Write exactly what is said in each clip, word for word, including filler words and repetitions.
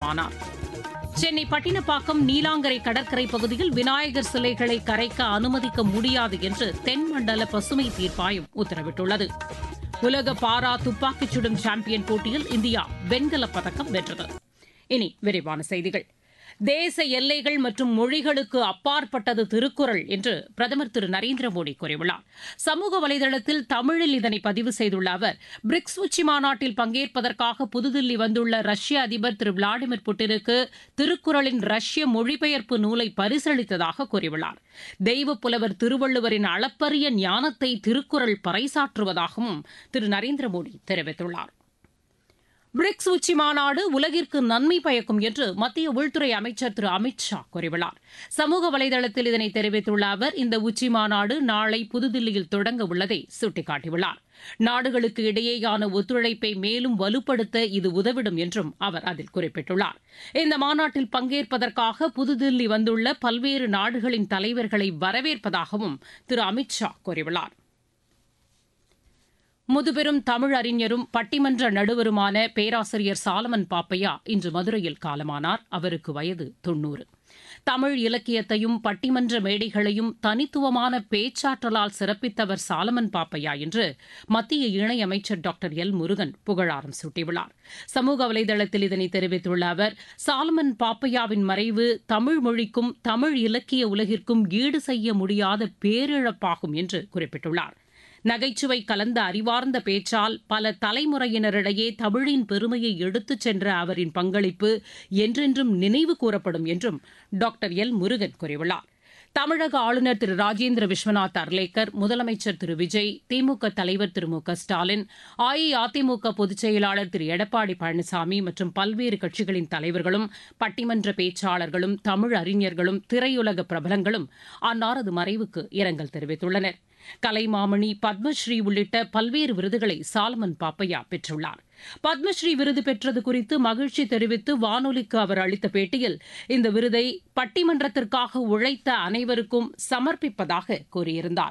காலமானார். சென்னை பட்டினப்பாக்கம் நீலாங்கரை கடற்கரை பகுதியில் விநாயகர் சிலைகளை கரைக்க அனுமதிக்க முடியாது என்று தென்மண்டல பசுமை தீர்ப்பாயம் உத்தரவிட்டுள்ளது. உலக பாரா துப்பாக்கிச் சுடும் சாம்பியன் போட்டியில் இந்தியா வெண்கலப் பதக்கம் வென்றது. இனி விரிவான செய்திகள். தேச எல்லைகள் மற்றும் மொழிகளுக்கு அப்பாற்பட்டது திருக்குறள் என்று பிரதமர் திரு நரேந்திர மோடி கூறியுள்ளார். சமூக வலைதளத்தில் தமிழில் இதனை பதிவு செய்துள்ள அவர், பிரிக்ஸ் உச்சி மாநாட்டில் பங்கேற்பதற்காக புதுதில்லி வந்துள்ள ரஷ்ய அதிபர் திரு விளாடிமிர் புட்டினுக்கு திருக்குறளின் ரஷ்ய மொழிபெயர்ப்பு நூலை பரிசளித்ததாக கூறியுள்ளார். தெய்வப் புலவர் திருவள்ளுவரின் அளப்பரிய ஞானத்தை திருக்குறள் பறைசாற்றுவதாகவும் திரு நரேந்திர மோடி தெரிவித்துள்ளார். பிரிக்ஸ் உச்சி மாநாடு உலகிற்கு நன்மை பயக்கும் என்று மத்திய உள்துறை அமைச்சர் திரு அமித் ஷா கூறியுள்ளார். சமூக வலைதளத்தில் இதனை தெரிவித்துள்ள அவர், இந்த உச்சி மாநாடு நாளை புதுதில்லியில் தொடங்க உள்ளதை சுட்டிக்காட்டியுள்ளார். நாடுகளுக்கு இடையேயான ஒத்துழைப்பை மேலும் வலுப்படுத்த இது உதவிடும் என்றும் அவர் அதில் குறிப்பிட்டுள்ளார். இந்த மாநாட்டில் பங்கேற்பதற்காக புதுதில்லி வந்துள்ள பல்வேறு நாடுகளின் தலைவர்களை வரவேற்பதாகவும் திரு அமித் ஷா கூறியுள்ளார். முதுபெரும் தமிழ் அறிஞரும் பட்டிமன்ற நடுவருமான பேராசிரியர் சாலமன் பாப்பையா இன்று மதுரையில் காலமானார். அவருக்கு வயது தொன்னூறு. தமிழ் இலக்கியத்தையும் பட்டிமன்ற மேடைகளையும் தனித்துவமான பேச்சாற்றலால் சிறப்பித்தவர் சாலமன் பாப்பையா என்று மத்திய இணையமைச்சர் டாக்டர் எல் முருகன் புகழாரம் சூட்டியுள்ளார். சமூக வலைதளத்தில் இதனை தெரிவித்துள்ள அவர், சாலமன் பாப்பையாவின் மறைவு தமிழ் மொழிக்கும் தமிழ் இலக்கிய உலகிற்கும் ஈடு செய்ய முடியாத பேரிழப்பாகும் என்று குறிப்பிட்டுள்ளார். நகைச்சுவை கலந்த அறிவார்ந்த பேச்சால் பல தலைமுறையினரிடையே தமிழின் பெருமையை எடுத்துச் சென்ற அவரின் பங்களிப்பு என்றென்றும் நினைவு கூறப்படும் என்றும் டாக்டர் எல் முருகன் கூறியுள்ளார். தமிழக ஆளுநர் திரு ராஜேந்திர விஸ்வநாத் அர்லேக்கர், முதலமைச்சர் திரு விஜய், திமுக தலைவர் திரு மு க ஸ்டாலின், அஇஅதிமுக பொதுச் செயலாளர் திரு எடப்பாடி பழனிசாமி மற்றும் பல்வேறு கட்சிகளின் தலைவர்களும் பட்டிமன்ற பேச்சாளர்களும் தமிழ் அறிஞர்களும் திரையுலக பிரபலங்களும் அன்னாரது மறைவுக்கு இரங்கல் தெரிவித்துள்ளனர். கலைமாமணி, பத்மஸ்ரீ உள்ளிட்ட பல்வேறு விருதுகளை சாலமன் பாப்பையா பெற்றுள்ளார். பத்மஸ்ரீ விருது பெற்றது குறித்து மகிழ்ச்சி தெரிவித்து வானொலிக்கு அவர் அளித்த பேட்டியில், இந்த விருதை பட்டிமன்றத்திற்காக உழைத்த அனைவருக்கும் சமர்ப்பிப்பதாக கூறியிருந்தார்.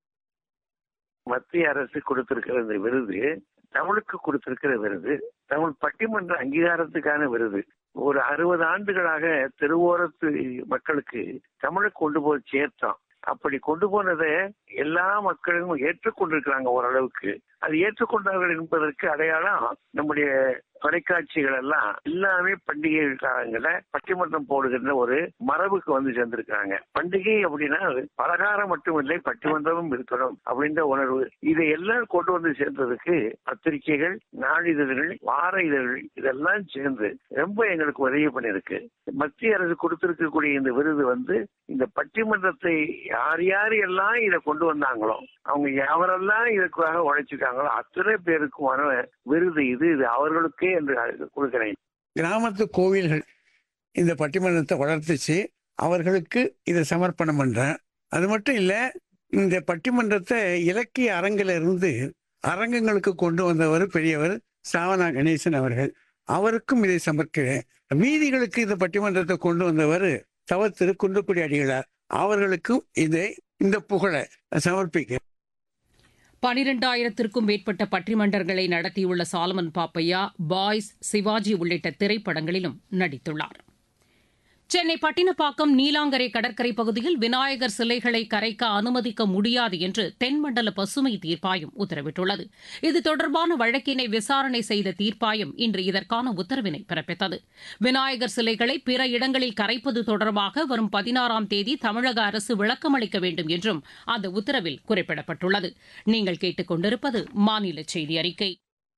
மத்திய அரசு கொடுத்திருக்கிற இந்த விருது தமிழுக்கு கொடுத்திருக்கிற விருது, தமிழ் பட்டிமன்ற அங்கீகாரத்துக்கான விருது. ஒரு அறுபது ஆண்டுகளாக தெருவோரத்து மக்களுக்கு தமிழை கொண்டு போய் சேர்த்தோம். அப்படி கொண்டு போனதை எல்லா மக்களும் ஏற்றுக்கொண்டிருக்கிறாங்க. ஓரளவுக்கு அது ஏற்றுக்கொண்டார்கள் என்பதற்கு அடையாளம் நம்முடைய தொலைக்காட்சிகள் எல்லாம் எல்லாமே பண்டிகை காலங்கள பட்டிமன்றம் போடுகின்ற ஒரு மரபுக்கு வந்து சேர்ந்திருக்காங்க. பண்டிகை அப்படின்னா பலகாரம் மட்டுமில்லை, பட்டிமன்றமும் இருக்கணும் அப்படின்ற உணர்வு. இதை எல்லாம் கொண்டு வந்து சேர்ந்ததுக்கு பத்திரிகைகள், நாளிதழ்கள், வார இதழ்கள் இதெல்லாம் சேர்ந்து ரொம்ப எங்களுக்கு உதவி பண்ணிருக்கு. மத்திய அரசு கொடுத்திருக்கக்கூடிய இந்த விருது வந்து இந்த பட்டிமன்றத்தை யார் யார் எல்லாம் இதை கொண்டு வந்தாங்களோ, அவங்க யாரெல்லாம் இதற்காக உழைச்சிருக்காங்களோ அத்தனை பேருக்குமான விருது இது. இது அவர்களுக்கே என்று கொடுக்கிறேன். கிராமத்து கோவில்கள் இந்த பட்டிமன்றத்தை வளர்த்துச்சு, அவர்களுக்கு இதை சமர்ப்பணம் பண்றேன். அது மட்டும் இல்ல, இந்த பட்டிமன்றத்தை இலக்கிய அரங்கில இருந்து அரங்கங்களுக்கு கொண்டு வந்தவர் பெரியவர் சாவனா கணேசன் அவர்கள். அவருக்கும் இதை சமர்க்கிறேன். வீதிகளுக்கு இந்த பட்டிமன்றத்தை கொண்டு வந்தவர் தவ திரு குன்றக்குடி அடிகளார். அவர்களுக்கும் இதை இந்த புகழை சமர்ப்பிக்க. பனிரெண்டாயிரத்திற்கும் மேற்பட்ட பட்டிமன்றங்களை நடத்தியுள்ள சாலமன் பாப்பையா பாய்ஸ், சிவாஜி உள்ளிட்ட திரைப்படங்களிலும் நடித்துள்ளார். சென்னை பட்டினப்பாக்கம் நீலாங்கரை கடற்கரை பகுதியில் விநாயகர் சிலைகளை கரைக்க அனுமதிக்க முடியாது என்று தென்மண்டல பசுமை தீர்ப்பாயம் உத்தரவிட்டுள்ளது. இது தொடர்பான வழக்கினை விசாரணை செய்த தீர்ப்பாயம் இன்று இதற்கான உத்தரவினை பிறப்பித்தது. விநாயகர் சிலைகளை பிற இடங்களில் கரைப்பது தொடர்பாக வரும் பதினாறாம் தேதி தமிழக அரசு விளக்கமளிக்க வேண்டும் என்றும் அந்த உத்தரவில் குறிப்பிடப்பட்டுள்ளது. நீங்கள் கேட்டுக் கொண்டிருப்பது மாநில செய்தி அறிக்கை.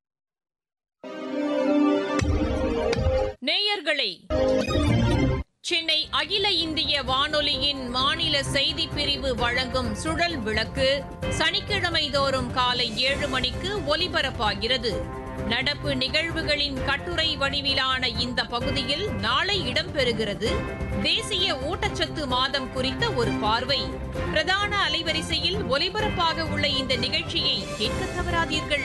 நேயர்களே, சென்னை அகில இந்திய வானொலியின் மாநில செய்திப் பிரிவு வழங்கும் சுழல் விளக்கு சனிக்கிழமை தோறும் காலை ஏழு மணிக்கு ஒலிபரப்பாகிறது. நடப்பு நிகழ்வுகளின் கட்டுரை வடிவிலான இந்த பகுதியில் நாளை இடம்பெறுகிறது தேசிய ஊட்டச்சத்து மாதம் குறித்த ஒரு பார்வை. பிரதான அலைவரிசையில் ஒலிபரப்பாக உள்ள இந்த நிகழ்ச்சியை கேட்க தவறாதீர்கள்.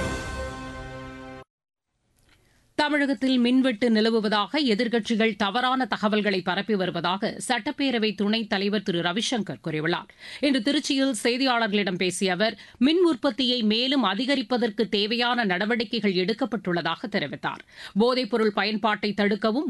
தமிழகத்தில் மின்வெட்டு நிலவுவதாக எதிர்க்கட்சிகள் தவறான தகவல்களை பரப்பி வருவதாக சட்டப்பேரவை துணைத் தலைவர் திரு ரவிசங்கர் கூறியுள்ளார். இன்று திருச்சியில் செய்தியாளர்களிடம் பேசிய அவர், மின் உற்பத்தியை மேலும் அதிகரிப்பதற்கு தேவையான நடவடிக்கைகள் எடுக்கப்பட்டுள்ளதாக தெரிவித்தார். போதைப்பொருள் பயன்பாட்டை தடுக்கவும்